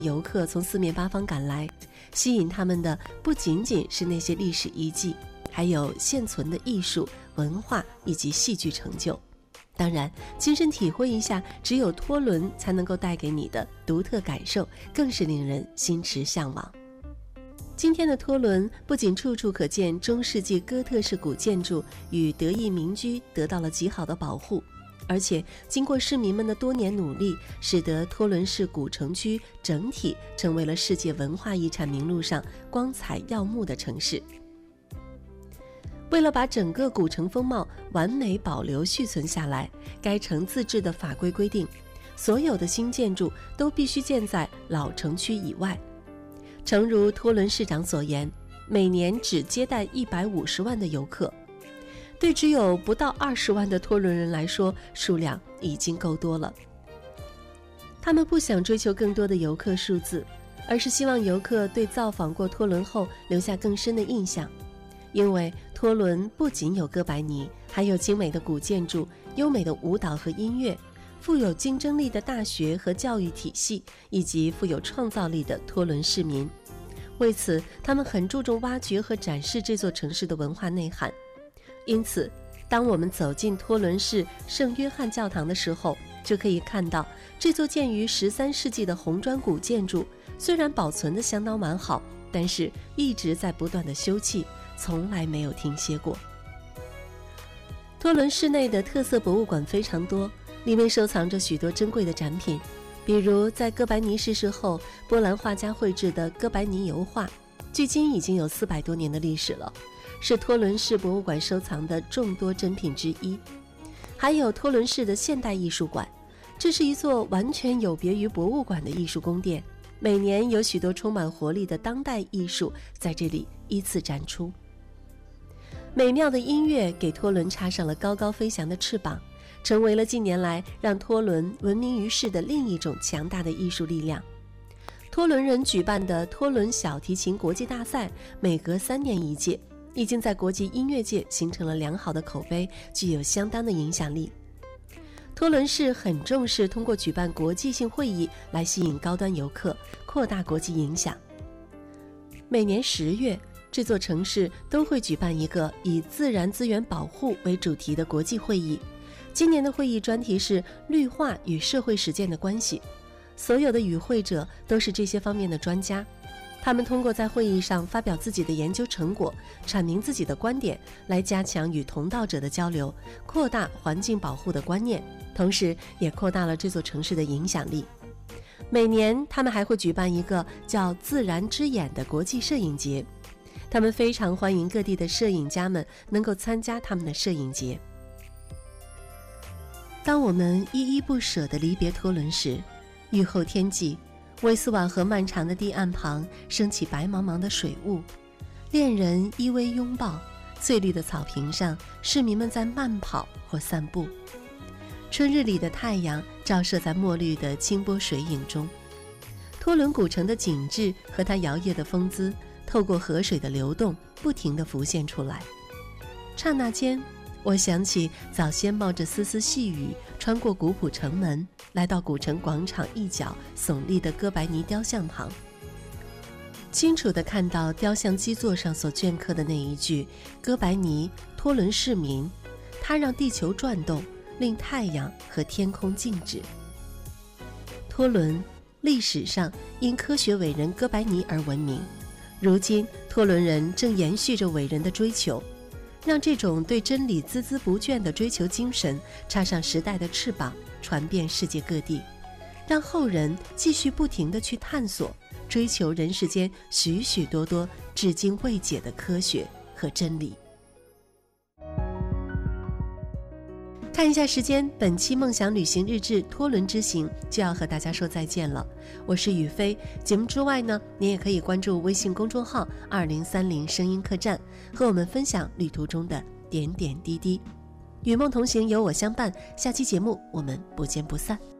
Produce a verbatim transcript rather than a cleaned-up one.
游客从四面八方赶来，吸引他们的不仅仅是那些历史遗迹，还有现存的艺术、文化以及戏剧成就。当然，亲身体会一下只有托伦才能够带给你的独特感受，更是令人心驰向往。今天的托伦不仅处处可见中世纪哥特式古建筑与德意民居得到了极好的保护，而且经过市民们的多年努力，使得托伦市古城区整体成为了世界文化遗产名录上光彩耀目的城市。为了把整个古城风貌完美保留续存下来，该城自制的法规规定，所有的新建筑都必须建在老城区以外。诚如托伦市长所言，每年只接待一百五十万的游客，对只有不到二十万的托伦人来说，数量已经够多了。他们不想追求更多的游客数字，而是希望游客对造访过托伦后留下更深的印象。因为托伦不仅有哥白尼，还有精美的古建筑、优美的舞蹈和音乐，富有竞争力的大学和教育体系，以及富有创造力的托伦市民。为此，他们很注重挖掘和展示这座城市的文化内涵。因此，当我们走进托伦市圣约翰教堂的时候，就可以看到这座建于十三世纪的红砖古建筑，虽然保存得相当完好，但是一直在不断的修葺，从来没有停歇过。托伦市内的特色博物馆非常多，里面收藏着许多珍贵的展品，比如在哥白尼逝世后，波兰画家绘制的哥白尼油画，距今已经有四百多年的历史了，是托伦市博物馆收藏的众多珍品之一。还有托伦市的现代艺术馆，这是一座完全有别于博物馆的艺术宫殿，每年有许多充满活力的当代艺术在这里依次展出。美妙的音乐给托伦插上了高高飞翔的翅膀，成为了近年来让托伦闻名于世的另一种强大的艺术力量。托伦人举办的托伦小提琴国际大赛每隔三年一届，已经在国际音乐界形成了良好的口碑，具有相当的影响力。托伦市很重视通过举办国际性会议来吸引高端游客，扩大国际影响。每年十月，这座城市都会举办一个以自然资源保护为主题的国际会议。今年的会议专题是绿化与社会实践的关系，所有的与会者都是这些方面的专家，他们通过在会议上发表自己的研究成果，阐明自己的观点，来加强与同道者的交流，扩大环境保护的观念，同时也扩大了这座城市的影响力。每年他们还会举办一个叫自然之眼的国际摄影节，他们非常欢迎各地的摄影家们能够参加他们的摄影节。当我们依依不舍地离别托伦时，雨后天际，维斯瓦河漫长的堤岸旁升起白茫茫的水雾，恋人依偎拥抱，翠绿的草坪上，市民们在慢跑或散步。春日里的太阳照射在墨绿的清波水影中，托伦古城的景致和它摇曳的风姿透过河水的流动不停地浮现出来。刹那间，我想起早先冒着丝丝细雨穿过古朴城门，来到古城广场一角耸立的哥白尼雕像旁，清楚地看到雕像基座上所镌刻的那一句哥白尼，托伦市民，他让地球转动，令太阳和天空静止。托伦历史上因科学伟人哥白尼而闻名，如今托伦人正延续着伟人的追求，让这种对真理孜孜不倦的追求精神插上时代的翅膀，传遍世界各地，让后人继续不停地去探索，追求人世间许许多多至今未解的科学和真理。看一下时间，本期梦想旅行日志托伦之行就要和大家说再见了。我是雨飞，节目之外呢，你也可以关注微信公众号二零三零声音客栈，和我们分享旅途中的点点滴滴。与梦同行，有我相伴，下期节目我们不见不散。